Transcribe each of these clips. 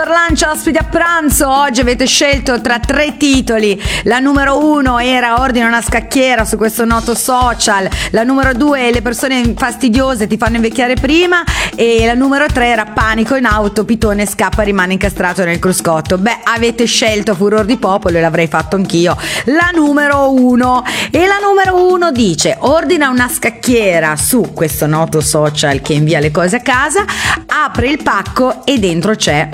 Lancia ospiti a pranzo. Oggi avete scelto tra 3 titoli. La numero 1 era Ordina una scacchiera su questo noto social. La numero 2 Le persone fastidiose ti fanno invecchiare prima. E la numero 3 era Panico in auto, Pitone scappa, rimane incastrato nel cruscotto. Beh, avete scelto furor di popolo e l'avrei fatto anch'io. La numero 1. E la numero 1 dice: ordina una scacchiera su questo noto social che invia le cose a casa, apre il pacco e dentro c'è.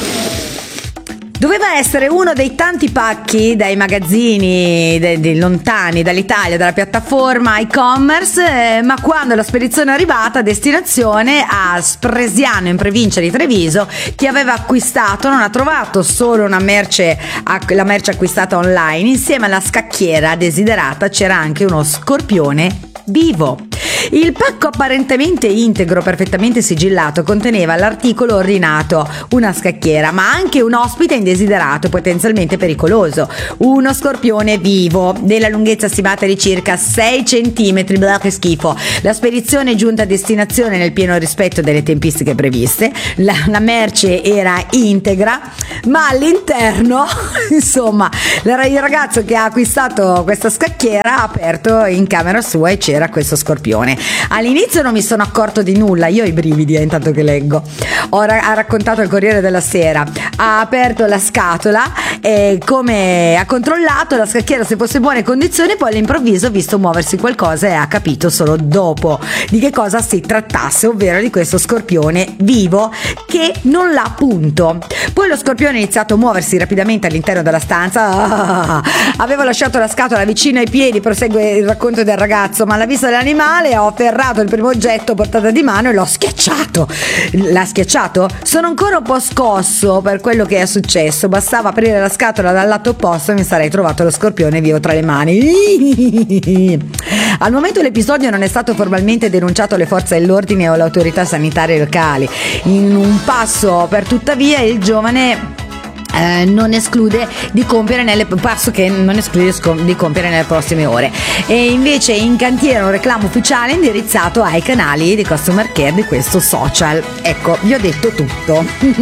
Doveva essere uno dei tanti pacchi dai magazzini lontani dall'Italia, dalla piattaforma e-commerce, ma quando la spedizione è arrivata a destinazione a Spresiano, in provincia di Treviso, chi aveva acquistato non ha trovato solo la merce acquistata online. Insieme alla scacchiera desiderata c'era anche uno scorpione vivo. Il pacco apparentemente integro, perfettamente sigillato, conteneva l'articolo ordinato, una scacchiera, ma anche un ospite indesiderato e potenzialmente pericoloso, uno scorpione vivo della lunghezza stimata di circa 6 centimetri. Blah, che schifo. La spedizione è giunta a destinazione nel pieno rispetto delle tempistiche previste, la merce era integra, ma all'interno insomma il ragazzo che ha acquistato questa scacchiera ha aperto in camera sua e c'era questo scorpione. All'inizio non mi sono accorto di nulla, io ho i brividi intanto che leggo. Ha raccontato il Corriere della Sera. Ha aperto la scatola e come ha controllato la scacchiera se fosse in buone condizioni, poi all'improvviso ha visto muoversi qualcosa e ha capito solo dopo di che cosa si trattasse, ovvero di questo scorpione vivo che non l'ha punto. Poi lo scorpione ha iniziato a muoversi rapidamente all'interno della stanza. Aveva lasciato la scatola vicino ai piedi, prosegue il racconto del ragazzo, ma alla vista dell'animale ho afferrato il primo oggetto portata di mano e l'ho schiacciato. L'ha schiacciato? Sono ancora un po' scosso per quello che è successo. Bastava aprire la scatola dal lato opposto e mi sarei trovato lo scorpione vivo tra le mani. Al momento l'episodio non è stato formalmente denunciato alle forze dell'ordine o alle autorità sanitarie locali. In un passo per tuttavia il giovane non esclude di compiere nelle prossime ore. E invece in cantiere un reclamo ufficiale indirizzato ai canali di customer care di questo social. Ecco, vi ho detto tutto.